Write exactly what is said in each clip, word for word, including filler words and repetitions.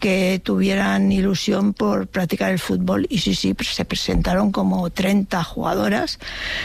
que tuvieran ilusión por practicar el fútbol. Y sí, sí, se presentaron como treinta jugadoras.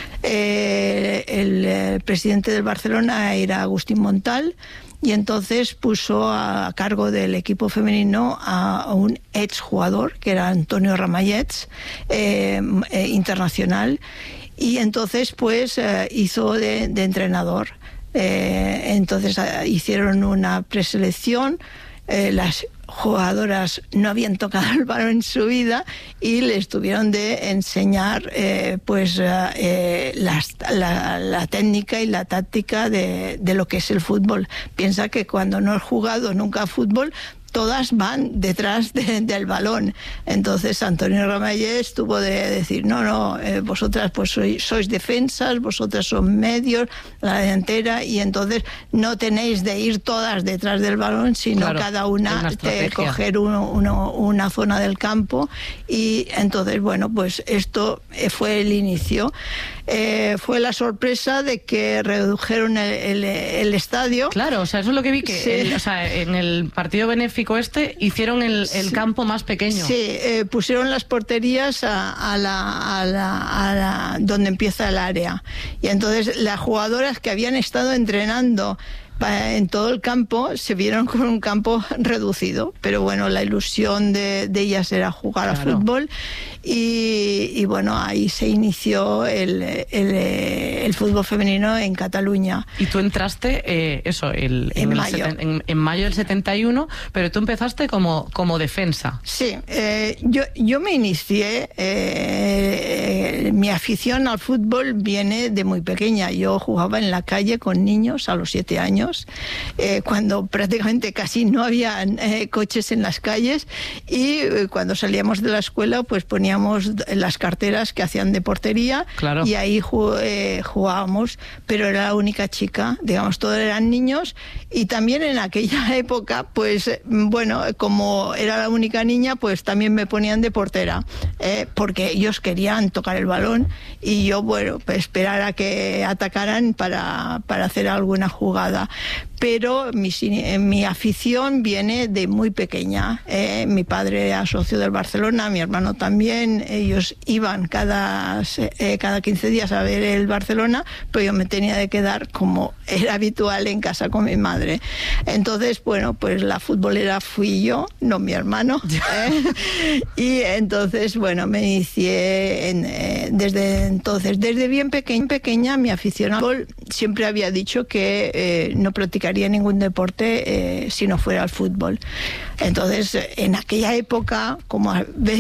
Eh, el, el presidente del Barcelona era Agustín Montal, y entonces puso a cargo del equipo femenino a, a un exjugador, que era Antonio Ramallets, eh, eh, internacional, y entonces pues eh, hizo de, de entrenador. Eh, entonces eh, hicieron una preselección, eh, las jugadoras no habían tocado el balón en su vida y les tuvieron de enseñar eh, pues eh, las, la, la técnica y la táctica de, de lo que es el fútbol. Piensa que cuando no has jugado nunca a fútbol, todas van detrás de, del balón. Entonces Antonio Ramallés tuvo de decir, no, no, eh, vosotras pues sois, sois defensas, vosotras son medios, la delantera, y entonces no tenéis de ir todas detrás del balón, sino claro, cada una, una de coger uno, uno, una zona del campo. Y entonces, bueno, pues esto fue el inicio. Eh, fue la sorpresa de que redujeron el, el, el estadio. Claro, o sea, eso es lo que vi, que sí. el, o sea, en el partido benéfico este hicieron el, el sí. campo más pequeño. Sí, eh, pusieron las porterías a, a, la, a, la, a la donde empieza el área. Y entonces las jugadoras que habían estado entrenando en todo el campo se vieron con un campo reducido, pero bueno, la ilusión de, de ellas era jugar claro. a fútbol, y, y bueno, ahí se inició el, el, el fútbol femenino en Cataluña. Y tú entraste, eh, eso, el, en, en, el mayo. Seten, en, en mayo del setenta y uno, pero tú empezaste como, como defensa. Sí, eh, yo, yo me inicié, eh, mi afición al fútbol viene de muy pequeña. Yo jugaba en la calle con niños a los siete años. Eh, cuando prácticamente casi no había eh, coches en las calles, y eh, cuando salíamos de la escuela pues poníamos las carteras que hacían de portería, claro. y ahí jug eh, jugábamos, pero era la única chica, digamos, todos eran niños. Y también en aquella época pues eh, bueno, como era la única niña, pues también me ponían de portera, eh, porque ellos querían tocar el balón y yo, bueno, pues esperar a que atacaran para, para hacer alguna jugada. Pero mi, mi afición viene de muy pequeña. Eh, mi padre era socio del Barcelona, mi hermano también. Ellos iban cada, eh, cada quince días a ver el Barcelona, pero yo me tenía de quedar, como era habitual, en casa con mi madre. Entonces, bueno, pues la futbolera fui yo, no mi hermano. ¿eh? Y entonces, bueno, me inicié en, eh, desde entonces. Desde bien pequeña, pequeña mi afición al fútbol, siempre había dicho que eh, no practicaría ningún deporte eh, si no fuera el fútbol. Entonces, en aquella época, como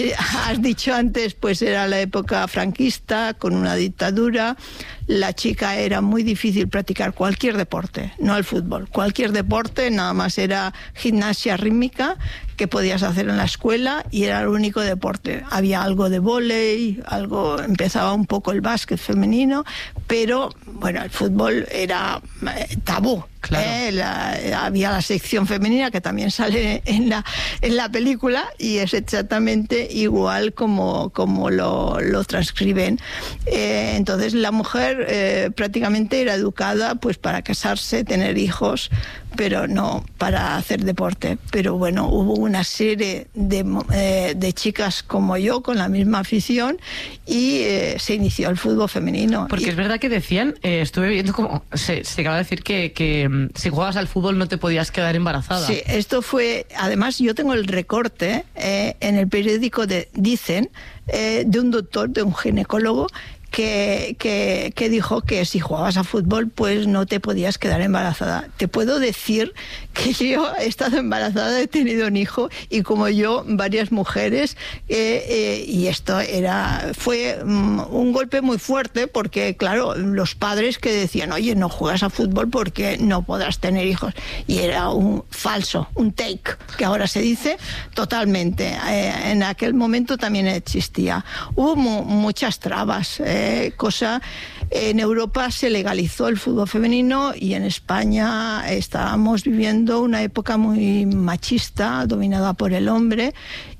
has dicho antes, pues era la época franquista, con una dictadura. La chica era muy difícil practicar cualquier deporte, no el fútbol. Cualquier deporte, nada más era gimnasia rítmica, que podías hacer en la escuela, y era el único deporte. Había algo de vóley, algo, empezaba un poco el básquet femenino, pero bueno, el fútbol era tabú. Claro. Eh, la, había la sección femenina, que también sale en la, en la película, y es exactamente igual como, como lo, lo transcriben. Eh, entonces la mujer eh, prácticamente era educada pues para casarse, tener hijos, pero no para hacer deporte. Pero bueno, hubo una serie de, eh, de chicas como yo con la misma afición, y eh, se inició el fútbol femenino. Porque y, es verdad que decían, eh, estuve viendo como se, se acaba de decir que, que si jugabas al fútbol no te podías quedar embarazada. Sí, esto fue, además yo tengo el recorte eh, en el periódico de Dicen, eh, de un doctor, de un ginecólogo, Que, que, que dijo que si jugabas a fútbol pues no te podías quedar embarazada. Te puedo decir que yo he estado embarazada, he tenido un hijo, y como yo varias mujeres, eh, eh, y esto era fue um, un golpe muy fuerte, porque claro, los padres que decían, oye, no juegas a fútbol porque no podrás tener hijos, y era un falso, un take, que ahora se dice totalmente. Eh, en aquel momento también existía. Hubo mu muchas trabas, eh, cosa, en Europa se legalizó el fútbol femenino, y en España estábamos viviendo una época muy machista, dominada por el hombre,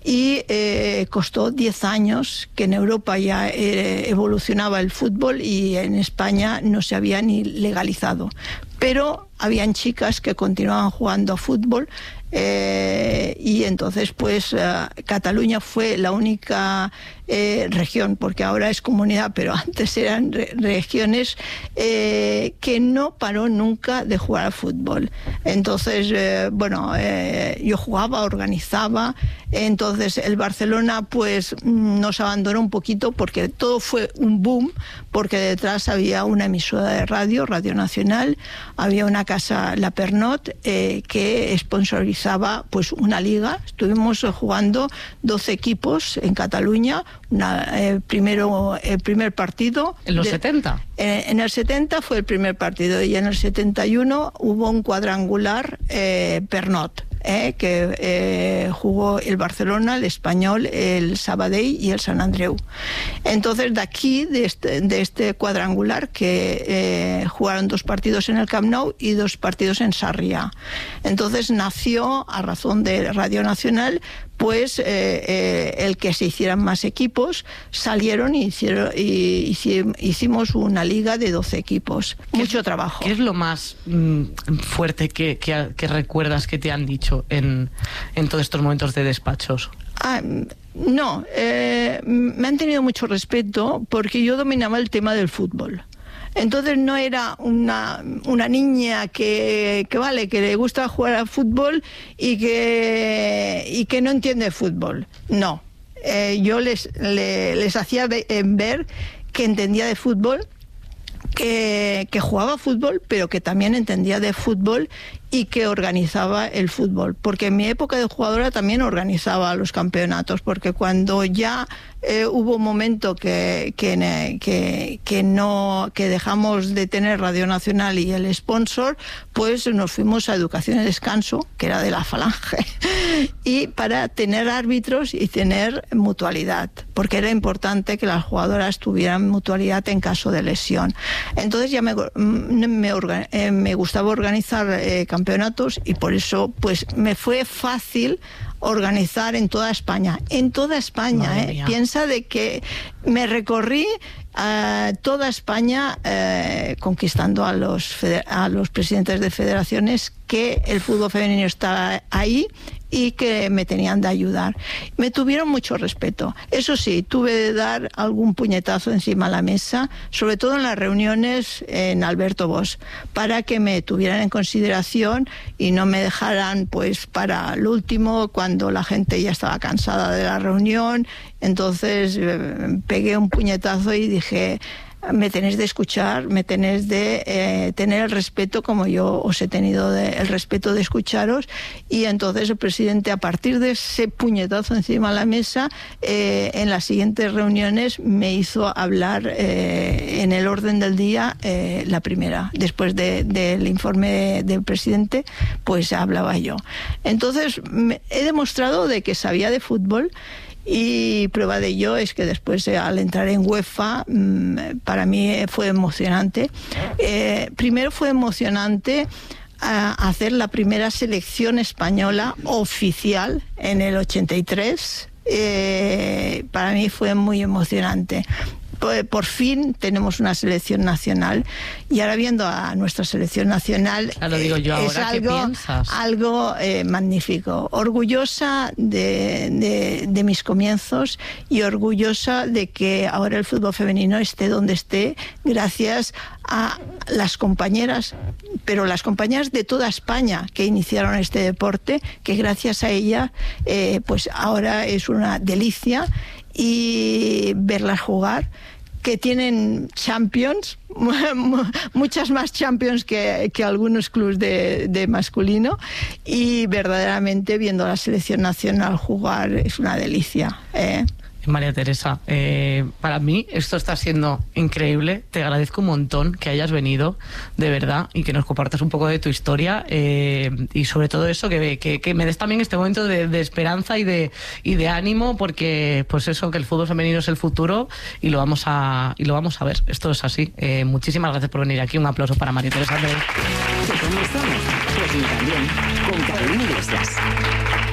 y eh, costó diez años que en Europa ya eh, evolucionaba el fútbol, y en España no se había ni legalizado. pero habían chicas que continuaban jugando a fútbol. Eh, y entonces pues uh, Cataluña fue la única eh, región, porque ahora es comunidad, pero antes eran re regiones eh, que no paró nunca de jugar al fútbol. Entonces eh, bueno, eh, yo jugaba, organizaba. Entonces el Barcelona pues nos abandonó un poquito porque todo fue un boom, porque detrás había una emisora de radio, Radio Nacional, había una casa, La Pernot, eh, que sponsorizaba pues una liga. Estuvimos jugando doce equipos en Cataluña. Una, eh, primero el primer partido en los de, setenta eh, en el setenta fue el primer partido, y en el setenta y uno hubo un cuadrangular eh, Pernot, Eh, que eh, jugó el Barcelona, el Español, el Sabadell y el Sant Andreu. Entonces de aquí, de este, de este cuadrangular, que eh, jugaron dos partidos en el Camp Nou y dos partidos en Sarriá. Entonces nació, a razón de Radio Nacional, pues eh, eh, el que se hicieran más equipos. Salieron y, hicieron, y hicimos una liga de doce equipos. Mucho trabajo. ¿Qué es lo más mm, fuerte que, que, que recuerdas que te han dicho en, en todos estos momentos de despachos? Ah, no, eh, me han tenido mucho respeto porque yo dominaba el tema del fútbol. Entonces no era una, una niña que, que vale, que le gusta jugar al fútbol y que, y que no entiende fútbol. No, eh, yo les, les, les hacía ver que entendía de fútbol, que, que jugaba fútbol, pero que también entendía de fútbol y que organizaba el fútbol, porque en mi época de jugadora también organizaba los campeonatos, porque cuando ya eh, hubo un momento que, que, que, que, no, que dejamos de tener Radio Nacional y el sponsor, pues nos fuimos a Educación y Descanso, que era de la Falange, y para tener árbitros y tener mutualidad, porque era importante que las jugadoras tuvieran mutualidad en caso de lesión. Entonces ya me, me, eh, me gustaba organizar eh, campeonatos, y por eso pues me fue fácil organizar en toda España, en toda España, ¿eh? Piensa de que me recorrí a toda España eh, conquistando a los, a los presidentes de federaciones que el fútbol femenino estaba ahí y que me tenían de ayudar. Me tuvieron mucho respeto. Eso sí, tuve de dar algún puñetazo encima de la mesa, sobre todo en las reuniones en Alberto Bosch, para que me tuvieran en consideración y no me dejaran pues para el último, cuando la gente ya estaba cansada de la reunión. Entonces eh, pegué un puñetazo y dije: me tenéis de escuchar, me tenéis de eh, tener el respeto como yo os he tenido de, el respeto de escucharos. Y entonces el presidente, a partir de ese puñetazo encima de la mesa, eh, en las siguientes reuniones me hizo hablar eh, en el orden del día, eh, la primera, después de, del informe del presidente, pues hablaba yo. Entonces me, he demostrado de que sabía de fútbol. Y prueba de ello es que después, eh, al entrar en UEFA, mmm, para mí fue emocionante. Eh, primero fue emocionante uh, hacer la primera selección española oficial en el ochenta y tres. Eh, para mí fue muy emocionante. Por fin tenemos una selección nacional, y ahora viendo a nuestra selección nacional, claro, digo yo, es ahora, algo, ¿qué piensas? algo eh, magnífico. Orgullosa de, de, de mis comienzos, y orgullosa de que ahora el fútbol femenino esté donde esté, gracias a las compañeras, pero las compañeras de toda España que iniciaron este deporte, que gracias a ella eh, pues ahora es una delicia y verlas jugar, que tienen champions, muchas más champions que, que algunos clubes de, de masculino, y verdaderamente viendo a la selección nacional jugar es una delicia, ¿eh? María Teresa, eh, para mí esto está siendo increíble. Te agradezco un montón que hayas venido, de verdad, y que nos compartas un poco de tu historia, eh, y sobre todo eso, que, que, que me des también este momento de, de esperanza y de, y de ánimo, porque pues eso, que el fútbol femenino es el futuro, y lo vamos a, y lo vamos a ver. Esto es así. Eh, muchísimas gracias por venir aquí. Un aplauso para María Teresa. ¿Cómo estamos? Pues también con Carolina Iglesias.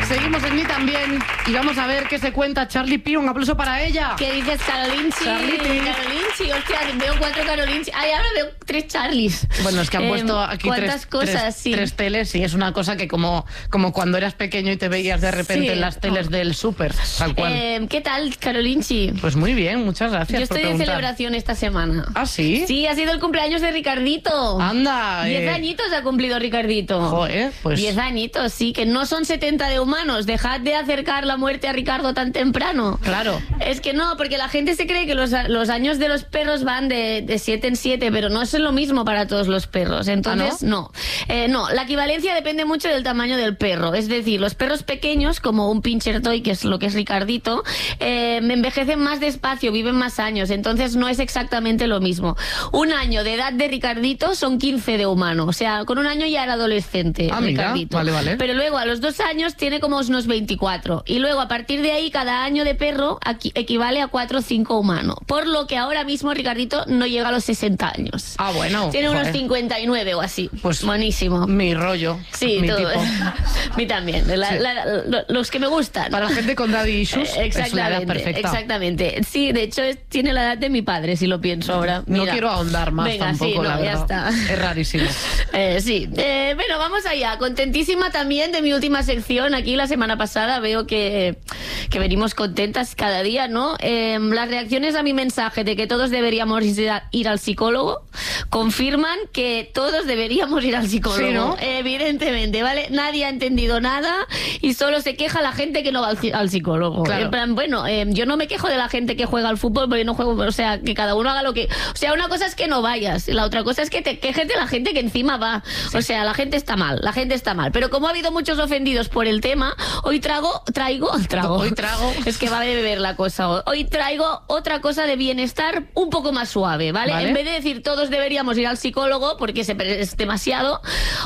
Seguimos en Mí También y vamos a ver qué se cuenta Charlie Pi. Un aplauso para ella. ¿Qué dices, Carolinchi? Charlie Pi. Carolinchi, hostia, veo cuatro Carolinchi. Ay, ahora veo tres Charlies. Bueno, es que han Eh, puesto aquí ¿cuántas tres, cosas? tres, Sí. tres teles y es una cosa que como, como cuando eras pequeño y te veías de repente Sí. en las teles del súper, tal cual. Eh, ¿Qué tal, Carolinchi? Pues muy bien, muchas gracias Yo estoy por de preguntar. celebración esta semana. ¿Ah, sí? Sí, ha sido el cumpleaños de Ricardito. Anda. Diez eh, añitos ha cumplido Ricardito. Joder, pues... Diez añitos, sí, que no son setenta de humanos. Dejad de acercar la muerte a Ricardo tan temprano. Claro. Es que no, porque la gente se cree que los, los años de los perros van de, de siete en siete, pero no es lo mismo para todos los perros. Entonces, ¿Ah, no? no. Eh, no, la equivalencia depende mucho del tamaño del perro. Es decir, los perros pequeños, como un pincher toy, que es lo que es Ricardito, eh, envejecen más despacio, viven más años. Entonces, no es exactamente lo mismo. Un año de edad de Ricardito son quince de humano. O sea, con un año ya era adolescente. Ah, mira, Ricardito. vale, vale. Pero luego a los dos años tiene como unos veinticuatro. Y luego a partir de ahí, cada año de perro aquí, equivale a cuatro o cinco humano. Por lo que ahora mismo Ricardito no llega a los sesenta años. Ah, bueno. Tiene unos joder. cincuenta y nueve o así. Pues buenísimo. Mi rollo. Sí, mi todo. tipo. A mí también. La- Sí. la- lo- los que me gustan. Para la gente con daddy issues, Eh, es la edad Exactamente, perfecta. exactamente. Sí, de hecho es- tiene la edad de mi padre, si lo pienso ahora. No Mira. quiero ahondar más Venga, tampoco, sí, no, la ya verdad. está. Es rarísimo. Eh, sí. Eh, bueno, vamos allá. Contentísima también de mi última sección. Aquí la semana pasada veo que, que venimos contentas cada día, ¿no? Eh, las reacciones a mi mensaje de que todos deberíamos ir, a- ir al psicólogo confirman que todos deberíamos ir al psicólogo. Sí, ¿no? Evidentemente, ¿vale? Nadie ha entendido nada y solo se queja la gente que no va al, ci- al psicólogo. Claro. En plan, bueno, eh, yo no me quejo de la gente que juega al fútbol porque no juego, o sea, que cada uno haga lo que... O sea, una cosa es que no vayas, la otra cosa es que te quejes de la gente que encima va. O sea, la gente está mal, la gente está mal. Pero como ha habido muchos ofendidos por el tema, hoy trago, traigo, trago. Hoy trago. Es que va de beber la cosa. Hoy traigo otra cosa de bienestar un poco más suave, ¿vale? Vale. En vez de decir todos deberíamos ir al psicólogo porque se- es demasiado,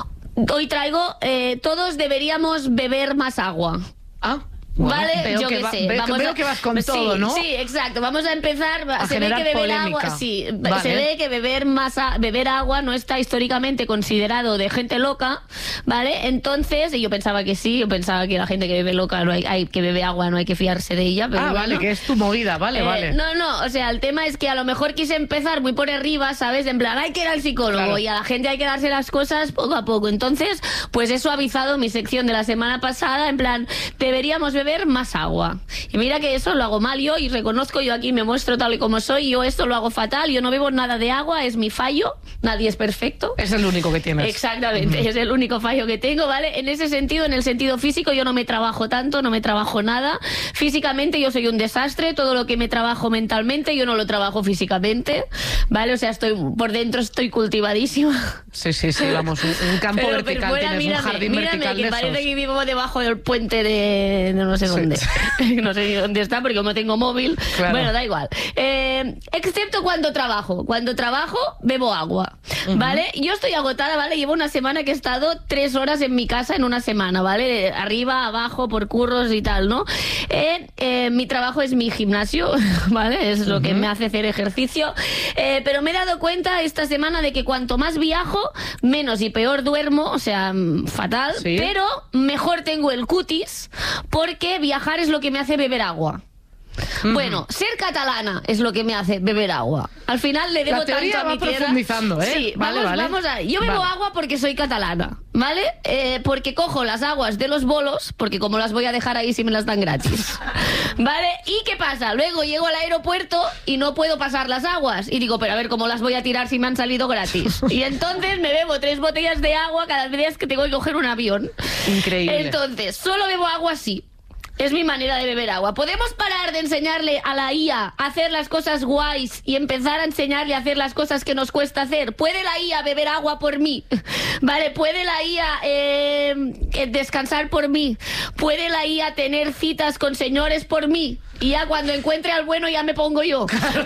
hoy traigo eh, todos deberíamos beber más agua. Ah, bueno, Vale, veo yo que qué va- sé. Veo, vamos veo a- que vas con sí, todo, ¿no? Sí, exacto. Vamos a empezar. A se ve generar que beber polémica. agua, sí, Vale. se ve que beber más a- beber agua no está históricamente considerado de gente loca, ¿vale? Entonces, y yo pensaba que sí, yo pensaba que la gente que bebe loca no hay, hay que bebe agua no hay que fiarse de ella, pero Ah, vale, bueno. que es tu movida, vale, Eh, vale. No, no, o sea, el tema es que a lo mejor quise empezar muy por arriba, ¿sabes? En plan, hay que ir al psicólogo Claro. y a la gente hay que darse las cosas poco a poco. Entonces, pues he suavizado mi sección de la semana pasada, en plan, deberíamos beber más agua. Y mira que eso lo hago mal yo y reconozco, yo aquí me muestro tal y como soy, yo esto lo hago fatal, yo no bebo nada de agua, es mi fallo, nadie es perfecto. Es el único que tienes. Exactamente, es el único fallo que tengo, ¿vale? En ese sentido, en el sentido físico, yo no me trabajo tanto, no me trabajo nada. Físicamente yo soy un desastre, todo lo que me trabajo mentalmente yo no lo trabajo físicamente, ¿vale? O sea, estoy por dentro estoy cultivadísima. Sí, sí, sí, vamos, un, un campo Pero, vertical, pero fuera, tienes mírame, un jardín mírame, vertical que de parece esos. que vivo debajo del puente de, de no sé Sí. dónde. No sé ni dónde está porque como tengo móvil. Claro. Bueno, da igual. Eh, excepto cuando trabajo. Cuando trabajo, bebo agua. ¿Vale? Yo estoy agotada, ¿vale? Llevo una semana que he estado tres horas en mi casa en una semana, ¿vale? Arriba, abajo, por curros y tal, ¿no? Eh, eh, mi trabajo es mi gimnasio, ¿vale? Es lo que me hace hacer ejercicio. Eh, pero me he dado cuenta esta semana de que cuanto más viajo, menos y peor duermo, o sea, mm, fatal, Sí. pero mejor tengo el cutis porque viajar es lo que me hace beber agua. Bueno, ser catalana es lo que me hace beber agua. Al final le debo La teoría tanto a va mi tierra. profundizando, ¿eh? Sí, Vale, vamos, vale. vamos a. Yo bebo Vale. agua porque soy catalana, ¿vale? Eh, porque cojo las aguas de los bolos, porque como las voy a dejar ahí si me las dan gratis. ¿Vale? ¿Y qué pasa? Luego llego al aeropuerto y no puedo pasar las aguas. Y digo, pero a ver cómo las voy a tirar si me han salido gratis. Y entonces me bebo tres botellas de agua cada vez que tengo que coger un avión. Increíble. Entonces, solo bebo agua así. Es mi manera de beber agua. ¿Podemos parar de enseñarle a la I A a hacer las cosas guays y empezar a enseñarle a hacer las cosas que nos cuesta hacer? ¿Puede la I A beber agua por mí? ¿Vale? ¿Puede la I A eh, eh, descansar por mí? ¿Puede la I A tener citas con señores por mí? Y ya cuando encuentre al bueno ya me pongo yo.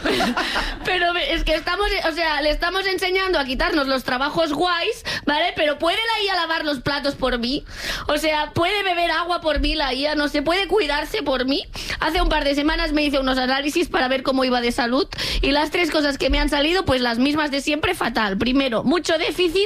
Pero es que estamos, o sea, le estamos enseñando a quitarnos los trabajos guays, ¿vale? Pero ¿puede la I A lavar los platos por mí? O sea, ¿puede beber agua por mí la I A? ¿No se puede cuidarse por mí? Hace un par de semanas me hice unos análisis para ver cómo iba de salud y las tres cosas que me han salido, pues las mismas de siempre, fatal. Primero, mucho déficit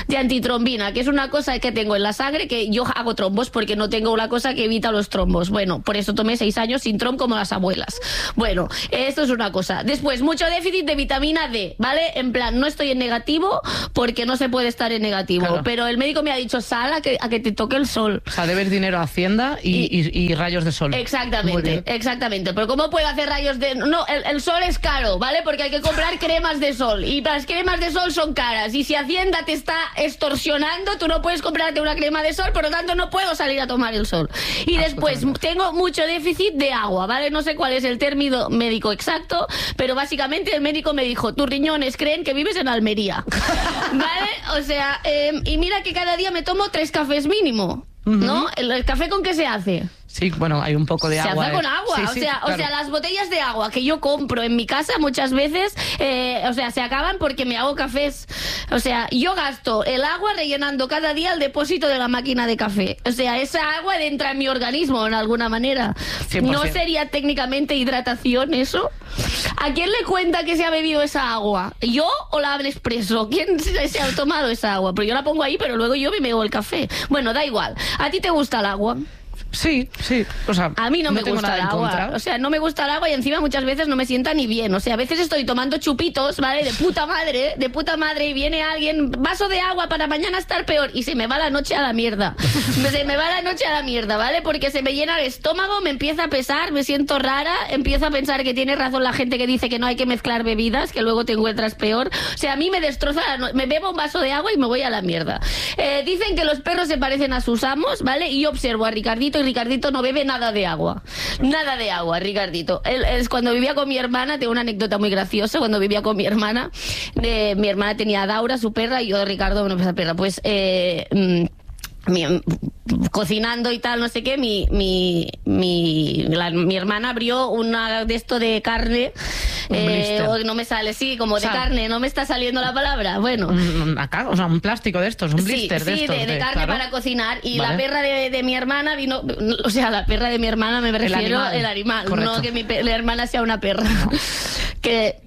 de antitrombina, que es una cosa que tengo en la sangre, que yo hago trombos porque no tengo una cosa que evita los trombos. Bueno, por eso tomé seis años sin trom como las abuelas. Bueno, esto es una cosa. Después, mucho déficit de vitamina D, ¿vale? En plan, no estoy en negativo porque no se puede estar en negativo, claro. Pero el médico me ha dicho, sal a que, a que te toque el sol. O sea, debes dinero a Hacienda y, y, y, y rayos de sol. Exactamente, exactamente. Pero ¿cómo puedo hacer rayos de...? No, el, el sol es caro, ¿vale? Porque hay que comprar cremas de sol. Y las cremas de sol son caras. Y si Hacienda te está extorsionando, tú no puedes comprarte una crema de sol, por lo tanto no puedo salir a tomar el sol. Y después, tengo mucho déficit de agua, ¿vale? No sé cuál es el término médico exacto, pero básicamente el médico me dijo, tus riñones creen que vives en Almería. ¿Vale? O sea, eh, y mira que cada día me tomo tres cafés mínimo, ¿no? Uh-huh. ¿El, el café con qué se hace? Sí, bueno, hay un poco de se agua. Se hace con agua, sí, o, sí, sea, claro. o sea, las botellas de agua que yo compro en mi casa muchas veces, eh, o sea, se acaban porque me hago cafés. O sea, yo gasto el agua rellenando cada día el depósito de la máquina de café. O sea, esa agua entra en mi organismo en alguna manera. cien por ciento. ¿No sería técnicamente hidratación eso? ¿A quién le cuenta que se ha bebido esa agua? ¿Yo o la Nespresso? ¿Quién se ha tomado esa agua? Porque yo la pongo ahí, pero luego yo me bebo el café. Bueno, da igual. ¿A ti te gusta el agua? Sí, sí, o sea, a mí no, no me gusta el agua, contra. o sea, no me gusta el agua y encima muchas veces no me sienta ni bien, o sea, a veces estoy tomando chupitos, ¿vale? De puta madre, de puta madre y viene alguien, vaso de agua para mañana estar peor y se me va la noche a la mierda, se me va la noche a la mierda, ¿vale? Porque se me llena el estómago, me empieza a pesar, me siento rara, empiezo a pensar que tiene razón la gente que dice que no hay que mezclar bebidas, que luego te encuentras peor, o sea, a mí me destroza, la no- me bebo un vaso de agua y me voy a la mierda. Eh, dicen que los perros se parecen a sus amos, ¿vale? Y yo observo a Ricardito y Ricardito no bebe nada de agua. Nada de agua, Ricardito. Él, es cuando vivía con mi hermana, tengo una anécdota muy graciosa, cuando vivía con mi hermana, eh, mi hermana tenía a Daura, su perra, y yo, Ricardo, bueno, pues la perra, pues... Eh, mm, Mi, cocinando y tal, no sé qué, mi mi mi, la, mi hermana abrió una de esto de carne, eh, o no me sale, sí, como de o sea, carne, no me está saliendo la palabra, bueno. Acá, o sea, un plástico de estos, un blister sí, de sí, estos. Sí, de, de carne claro. Para cocinar, y vale. La perra de, de mi hermana vino, o sea, la perra de mi hermana me refiero, el animal, el animal no que mi la hermana sea una perra. No. Que...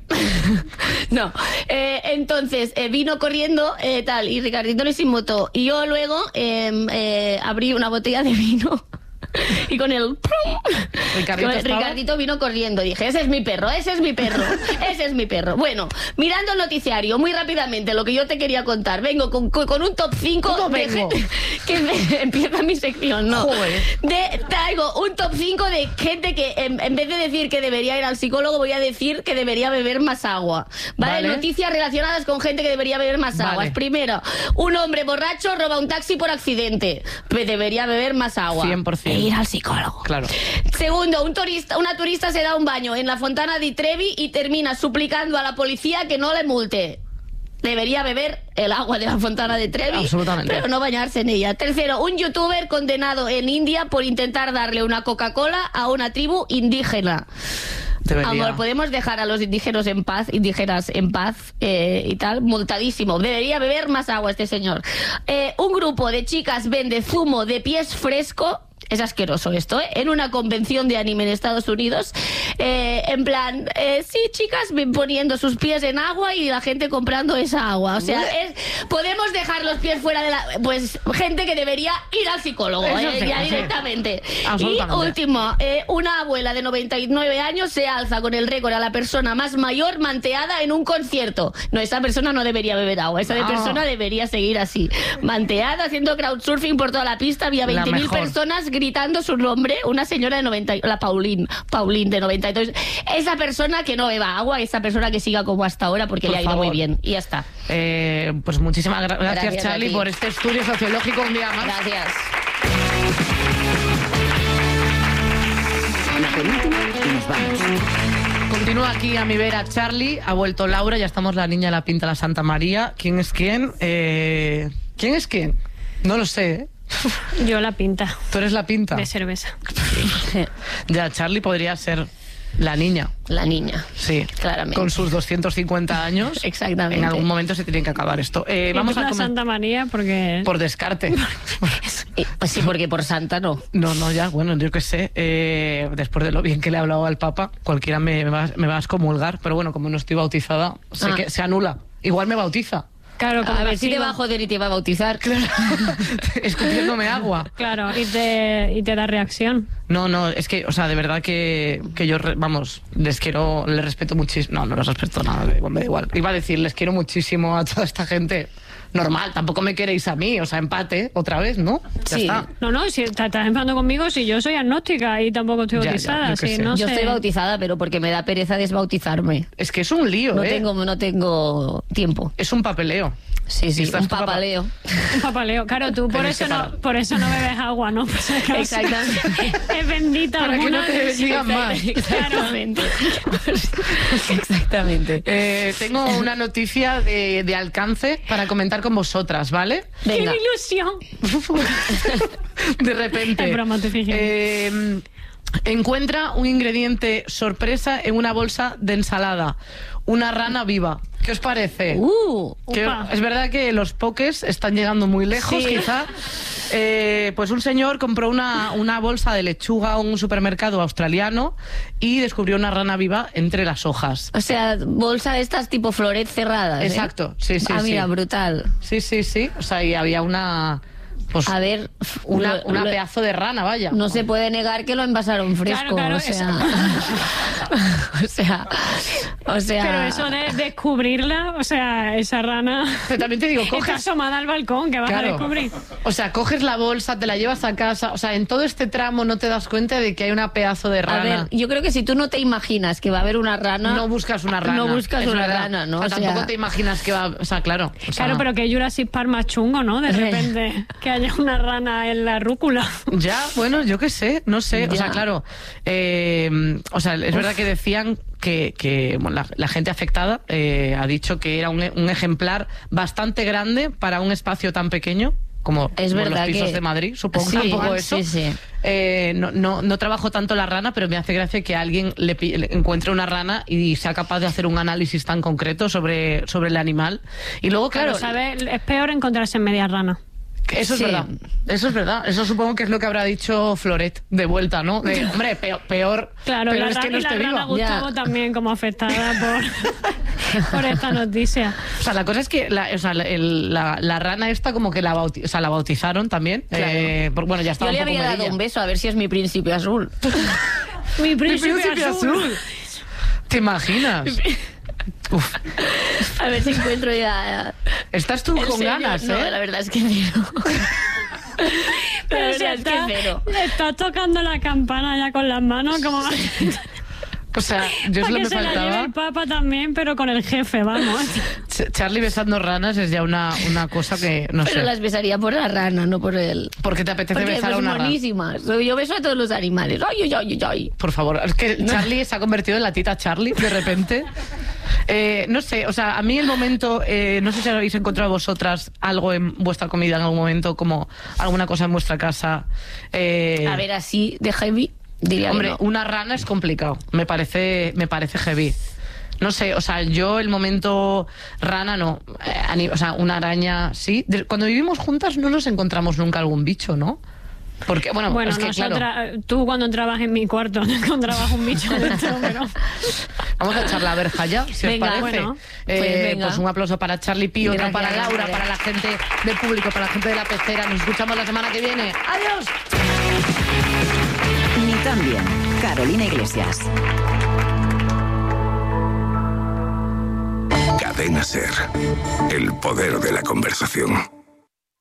no, eh, entonces eh, vino corriendo eh, tal, y Ricardito le inmutó, y yo luego eh, eh, abrí una botella de vino y con el Ricardito, con el Ricardito vino corriendo. Dije, ese es mi perro, ese es mi perro, ese es mi perro. Bueno, mirando el noticiario, muy rápidamente, lo que yo te quería contar. Vengo con, con, con un top cinco de gente que me, empieza mi sección, ¿no? De, traigo un top cinco de gente que en, en vez de decir que debería ir al psicólogo, voy a decir que debería beber más agua. ¿Vale? Vale. Noticias relacionadas con gente que debería beber más vale. Aguas. Primero, un hombre borracho roba un taxi por accidente. Pues debería beber más agua. cien por ciento. E ir al psicólogo. Claro. Segundo, un turista, una turista se da un baño en la Fontana di Trevi y termina suplicando a la policía que no le multe. Debería beber el agua de la Fontana de Trevi, absolutamente, pero no bañarse en ella. Tercero, un youtuber condenado en India por intentar darle una Coca-Cola a una tribu indígena. Debería. Amor, podemos dejar a los indígenas en paz, indígenas en paz eh, y tal, multadísimo. Debería beber más agua este señor. Eh, un grupo de chicas vende zumo de pies fresco. Es asqueroso esto, ¿eh? En una convención de anime en Estados Unidos, eh, en plan, eh, sí, chicas poniendo sus pies en agua y la gente comprando esa agua. O sea, es, podemos dejar los pies fuera de la... Pues gente que debería ir al psicólogo, eh, sí, ya sí. Directamente. Y último, eh, una abuela de noventa y nueve años se alza con el récord a la persona más mayor manteada en un concierto. No, esa persona no debería beber agua, esa no. persona debería seguir así, manteada, haciendo crowdsurfing por toda la pista, había veinte mil personas gritando su nombre, una señora de noventa, la Pauline, Pauline de noventa y dos. Esa persona que no beba agua, esa persona que siga como hasta ahora porque por le ha ido favor. Muy bien. Y ya está. Eh, pues muchísimas gra gracias, gracias Charlie, por este estudio sociológico un día más. Gracias. La penúltima y nos vamos. Continúa aquí a mi vera Charlie, ha vuelto Laura, ya estamos la niña, la pinta, la Santa María. ¿Quién es quién? Eh, ¿Quién es quién? No lo sé, ¿eh? Yo la pinta. ¿Tú eres la pinta? De cerveza. Ya, Charlie podría ser la niña. La niña. Sí, claramente. Con sus doscientos cincuenta años. Exactamente. En algún momento se tiene que acabar esto. Eh, vamos a la Santa María porque... Por descarte. Pues sí, porque por santa no. No, no, ya, bueno, yo qué sé. Eh, después de lo bien que le he hablado al Papa, cualquiera me, me, va, me va a excomulgar. Pero bueno, como no estoy bautizada, sé ah. que se anula. Igual me bautiza. Claro, como A ver si te castigo. va a joder y te va a bautizar. Escupiéndome agua. Claro, y te, y te da reacción. No, no, es que, o sea, de verdad que, que yo, re- vamos, les quiero, les respeto muchísimo. No, no les respeto nada, me da igual. Iba a decir, les quiero muchísimo a toda esta gente. Normal, tampoco me queréis a mí, o sea, empate otra vez, ¿no? Ya Sí. está. No, no, si estás enfadando conmigo, si yo soy agnóstica y tampoco estoy Ya, ya, bautizada. yo qué si sé. no Yo sé. estoy bautizada, pero porque me da pereza desbautizarme. Es que es un lío, No ¿eh? tengo, no tengo tiempo. Es un papeleo. Sí, sí, Estás un tu papá- papaleo. Un papaleo. Claro, tú por Tienes eso, que no, parar. por eso no bebes agua, ¿no? Por si acaso. Exactamente. Es bendita Para que alguna. no te digan más. Exactamente. Exactamente. Eh, tengo una noticia de, de alcance para comentar con vosotras, ¿vale? ¡Qué Venga. ilusión! De repente. Es broma, te fijas. eh, encuentra un ingrediente sorpresa en una bolsa de ensalada. Una rana viva. ¿Qué os parece? Uh, Que Upa. es verdad que los pokés están llegando muy lejos, Sí. quizá. Eh, pues un señor compró una, una bolsa de lechuga a un supermercado australiano y descubrió una rana viva entre las hojas. o sea, bolsa de estas tipo floret cerradas. ¿eh? Exacto, sí, sí, Ah, sí. mira, brutal. Sí, sí, sí. O sea, y había una... Pues, A ver, una, lo- una lo- pedazo de rana, vaya. no se puede negar que lo envasaron fresco. Claro, claro, o sea, o sea, o sea. Pero eso de descubrirla, o sea, esa rana Pero también te digo, está coges... asomada al balcón, que vas Claro. a descubrir. O sea, coges la bolsa, te la llevas a casa. O sea, en todo este tramo no te das cuenta de que hay una pedazo de A rana. ver, yo creo que si tú no te imaginas que va a haber una rana, No buscas una rana. No buscas es una verdad. rana, ¿no? O sea, O sea- tampoco te imaginas que va... O sea, claro. o sea, Claro, pero que Jurassic Park más chungo, ¿no? De Eh. repente, que haya una rana en la rúcula. Ya, bueno, yo qué sé, no sé. O Ya. sea, claro. eh, o sea, es verdad que decían que, que bueno, la, la gente afectada eh, ha dicho que era un, un ejemplar bastante grande para un espacio tan pequeño como Es como verdad los pisos que- de Madrid, supongo Sí, tampoco eso. sí, sí. Eh, no, no, no trabajo tanto la rana, pero me hace gracia que alguien le, pi- le encuentre una rana y sea capaz de hacer un análisis tan concreto sobre, sobre el animal. Y luego, claro, Claro, ¿sabes? Es peor encontrarse en media rana. eso es Sí. verdad. Eso es verdad. Eso supongo que es lo que habrá dicho Floret de vuelta, ¿no? De, hombre, peor, peor, Claro, peor la, es ra- que no y la esté rana viva. Gustavo Ya. también como afectada por, por esta noticia. O sea, la cosa es que la, o sea, la, el- la- la rana esta como que la, bauti- o sea, la bautizaron también. Claro. Eh, por- bueno, ya Yo estaba le un poco había dado medilla. un beso a ver si es mi príncipe azul. Mi Mi príncipe, príncipe azul. azul. ¿Te imaginas? Uf, A ver si encuentro ya. estás tú el con sello. ganas, No, ¿eh? la verdad es que cero. La Pero si verdad es que está- cero. estás tocando la campana ya con las manos, como O sea, yo para solo que me se la lleve faltaba. el Papa también, pero con el jefe, vamos. Ch- Charlie besando ranas es ya una, una cosa que no Pero sé. las besaría por la rana, no por él. ¿Por qué te apetece Porque besar a es una rana? buenísima. Yo beso a todos los animales. Ay, ay, ay, ay. Por favor, es que Charlie se ha convertido en la tita Charlie de repente. Eh, no sé, o sea, a mí el momento, eh, no sé si habéis encontrado vosotras algo en vuestra comida en algún momento, como alguna cosa en vuestra casa. eh, A ver, así de heavy, diría hombre, que no. una rana es complicado, me parece, me parece heavy. No sé, o sea, yo el momento rana no, eh, a ni- o sea, una araña sí. De- cuando vivimos juntas no nos encontramos nunca algún bicho, ¿no? Porque, bueno, Bueno, es que nosotras, claro, tú cuando entrabas en mi cuarto no encontrabas un bicho dentro, pero... vamos a echar la verja ya, si Venga, os parece. bueno, Eh, pues venga. pues un aplauso para Charlie Pi, otro Gracias, para Laura, gracias. para la gente del público, para la gente de la pecera. Nos escuchamos la semana que viene. ¡Adiós! Ni tan bien. Carolina Iglesias. Cadena Ser. El poder de la conversación.